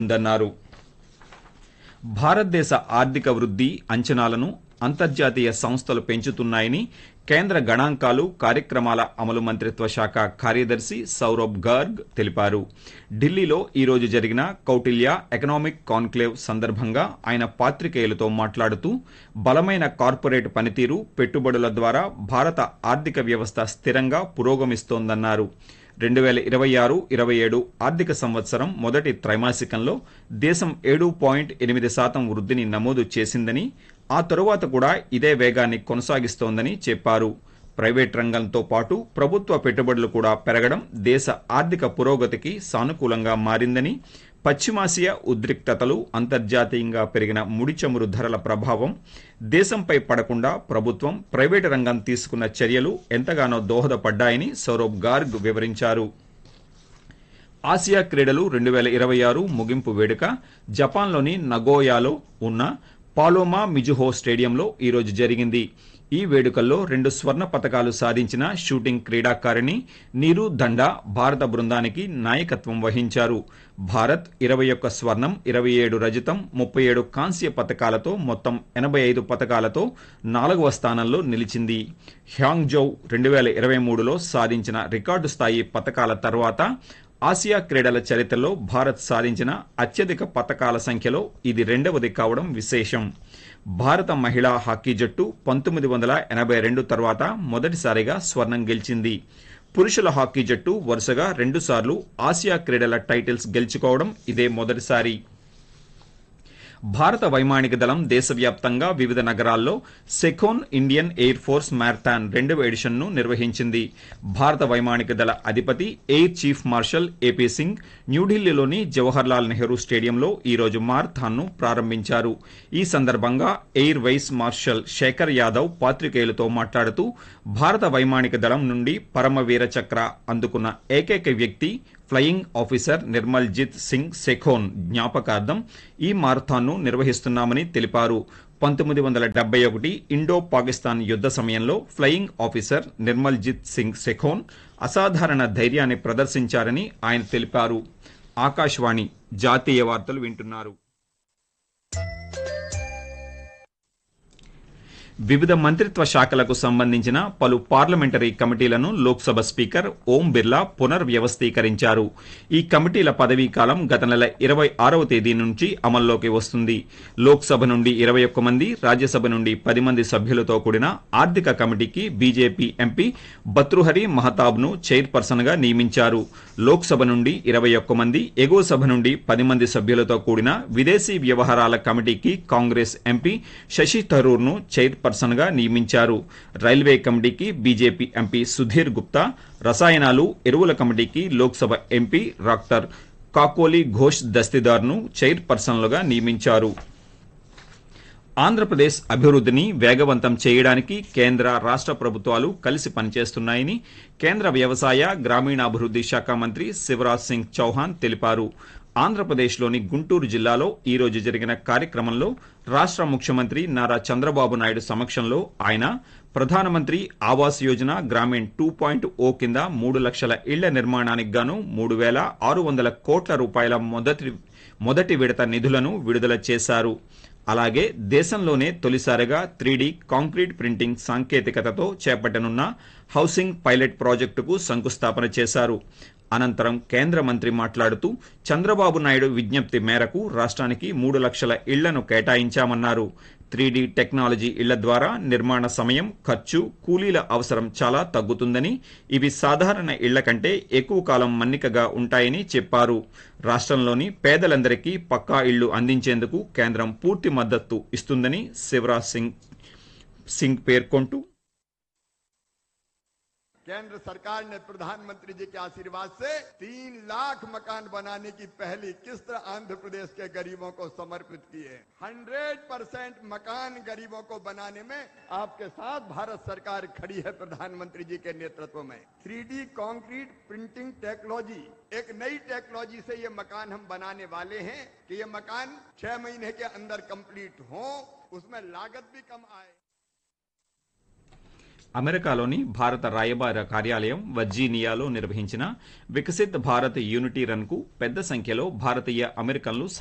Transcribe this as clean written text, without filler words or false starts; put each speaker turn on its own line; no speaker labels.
ఉందన్నారు. భారతదేశ ఆర్థిక వృద్ధి అంచనాలను అంతర్జాతీయ సంస్థలు పెంచుతున్నాయని కేంద్ర గణాంకాలు కార్యక్రమాల అమలు మంత్రిత్వ శాఖ కార్యదర్శి సౌరభ్ గార్గ్ తెలిపారు. ఢిల్లీలో ఈ రోజు జరిగిన కౌటిల్య ఎకనామిక్ కాన్క్లేవ్ సందర్భంగా ఆయన పాత్రికేయులతో మాట్లాడుతూ బలమైన కార్పొరేట్ పనితీరు, పెట్టుబడుల ద్వారా భారత ఆర్థిక వ్యవస్థ స్థిరంగా పురోగమిస్తోందన్నారు. 2026-27 ఆర్థిక సంవత్సరం మొదటి త్రైమాసికంలో దేశం 7.8% వృద్ధిని నమోదు చేసిందని, ఆ తరువాత కూడా ఇదే వేగాన్ని కొనసాగిస్తోందని చెప్పారు. ప్రైవేట్ రంగంతో పాటు ప్రభుత్వ పెట్టుబడులు కూడా పెరగడం దేశ ఆర్థిక పురోగతికి సానుకూలంగా మారిందని, పశ్చిమాసియా ఉద్రిక్తతలు, అంతర్జాతీయంగా పెరిగిన ముడి చమురు ధరల ప్రభావం దేశంపై పడకుండా ప్రభుత్వం, ప్రైవేటు రంగం తీసుకున్న చర్యలు ఎంతగానో దోహదపడ్డాయని సౌరభ్ గార్గ్ వివరించారు. ఆసియా క్రీడలు 2026 ముగింపు వేడుక జపాన్లోని నగోయాలో ఉన్న పాలోమా మిజుహో స్టేడియంలో ఈరోజు జరిగింది. ఈ వేడుకల్లో 2 స్వర్ణ పతకాలు సాధించిన షూటింగ్ క్రీడాకారిణి నీరు దండా భారత బృందానికి నాయకత్వం వహించారు. భారత్ 21 స్వర్ణం, 27 రజతం, 37 కాంస్య పతకాలతో మొత్తం 85 పతకాలతో 4వ స్థానంలో నిలిచింది. హ్యాంగ్జౌ 2023లో సాధించిన రికార్డు స్థాయి పతకాల తర్వాత ఆసియా క్రీడల చరిత్రలో భారత్ సాధించిన అత్యధిక పతకాల సంఖ్యలో ఇది 2వది కావడం విశేషం. భారత మహిళా హాకీ జట్టు 1982 తర్వాత మొదటిసారిగా స్వర్ణం గెలిచింది. పురుషుల హాకీ జట్టు వరుసగా 2 సార్లు ఆసియా క్రీడల టైటిల్స్ గెలుచుకోవడం ఇదే మొదటిసారి. భారత వైమానిక దళం దేశవ్యాప్తంగా వివిధ నగరాల్లో Sekhon Indian air force marathon 2వ ఎడిషన్ను నిర్వహించింది. భారత వైమానిక దళ అధిపతి air chief marshal AP Singh న్యూఢిల్లీలోని జవహర్లాల్ నెహ్రూ స్టేడియంలో ఈ రోజు మారథాన్ను ప్రారంభించారు. ఈ సందర్భంగా air vice martial Shekhar Yadav పాత్రికేయులతో మాట్లాడుతూ భారత వైమానిక దళం నుండి పరమవీర చక్ర అందుకున్న ఏకైక వ్యక్తి ఫ్లయింగ్ ఆఫీసర్ నిర్మల్ జిత్ సింగ్ సెఖోన్ జ్ఞాపకార్థం ఈ మారథాన్ను నిర్వహిస్తున్నామని తెలిపారు. 1971 ఇండో పాకిస్తాన్ యుద్ధ సమయంలో ఫ్లయింగ్ ఆఫీసర్ నిర్మల్ జిత్ సింగ్ సెఖోన్ అసాధారణ ధైర్యాన్ని ప్రదర్శించారని ఆయన తెలిపారు. ఆకాశవాణి జాతీయ వార్తలు వింటున్నారు. వివిధ మంత్రిత్వ శాఖలకు సంబంధించిన పలు పార్లమెంటరీ కమిటీలను లోక్సభ స్పీకర్ ఓం బిర్లా పునర్వ్యవస్థీకరించారు. ఈ కమిటీల పదవీకాలం గత నెల 26వ తేదీ నుంచి అమల్లోకి వస్తుంది. లోక్సభ నుండి 21 మంది, రాజ్యసభ నుండి 10 మంది సభ్యులతో కూడిన ఆర్థిక కమిటీకి బీజేపీ ఎంపీ భర్తృహరి మహతాబ్ను చైర్పర్సన్గా నియమించారు. లోక్సభ నుండి 21 మంది, ఎగువ సభ నుండి 10 మంది సభ్యులతో కూడిన విదేశీ వ్యవహారాల కమిటీకి కాంగ్రెస్ ఎంపీ శశి థరూర్ను చైర్పర్సన్గా నియమించారు. రైల్వే కమిటీకి బీజేపీ ఎంపీ సుధీర్ గుప్తా, రసాయనాలు, ఎరువుల కమిటీకి లోక్సభ ఎంపీ డాక్టర్ కాకోలి ఘోష్ దస్తిదార్ను చైర్పర్సన్లుగా నియమించారు. ఆంధ్రప్రదేశ్ అభివృద్ధిని వేగవంతం చేయడానికి కేంద్ర, రాష్ట్ర ప్రభుత్వాలు కలిసి పనిచేస్తున్నాయని కేంద్ర వ్యవసాయ, గ్రామీణాభివృద్ధి శాఖ మంత్రి శివరాజ్ సింగ్ చౌహాన్ తెలిపారు. ఆంధ్రప్రదేశ్లోని గుంటూరు జిల్లాలో ఈ రోజు జరిగిన కార్యక్రమంలో రాష్ట్ర ముఖ్యమంత్రి నారా చంద్రబాబు నాయుడు సమక్షంలో ఆయన ప్రధానమంత్రి ఆవాస్ యోజన గ్రామీణ్ 2.0 కింద 3 లక్షల ఇళ్ల నిర్మాణానికి గాను 3,600 కోట్ల రూపాయల మొదటి విడత నిధులను విడుదల చేశారు. అలాగే దేశంలోనే తొలిసారిగా 3D కాంక్రీట్ ప్రింటింగ్ సాంకేతికతతో చేపట్టనున్న హౌసింగ్ పైలట్ ప్రాజెక్టుకు శంకుస్థాపన చేశారు. అనంతరం కేంద్ర మంత్రి మాట్లాడుతూ చంద్రబాబు నాయుడు విజ్ఞప్తి మేరకు రాష్ట్రానికి 3 లక్షల ఇళ్లను కేటాయించామన్నారు. 3D టెక్నాలజీ ఇళ్ల ద్వారా నిర్మాణ సమయం, ఖర్చు, కూలీల అవసరం చాలా తగ్గుతుందని, ఇవి సాధారణ ఇళ్ల కంటే ఎక్కువ కాలం మన్నికగా ఉంటాయని చెప్పారు. రాష్ట్రంలోని పేదలందరికీ పక్కా ఇళ్లు అందించేందుకు కేంద్రం పూర్తి మద్దతు ఇస్తుందని శివరాజ్ సింగ్ పేర్కొంటూ
केंद्र सरकार ने प्रधानमंत्री जी के आशीर्वाद से 3 लाख मकान बनाने की पहली किस्त आंध्र प्रदेश के गरीबों को समर्पित की है। 100% मकान गरीबों को बनाने में आपके साथ भारत सरकार खड़ी है प्रधानमंत्री जी के नेतृत्व में। 3D कंक्रीट प्रिंटिंग टेक्नोलॉजी एक नई टेक्नोलॉजी से ये मकान हम बनाने वाले हैं कि ये मकान 6 महीने के अंदर कंप्लीट हो, उसमें लागत भी कम आए।
అమెరికాలోని భారత రాయబార కార్యాలయం వర్జీనియాలో నిర్వహించిన వికసిత్ భారత్ యూనిటీ రన్ కు పెద్ద సంఖ్యలో భారతీయ అమెరికన్లు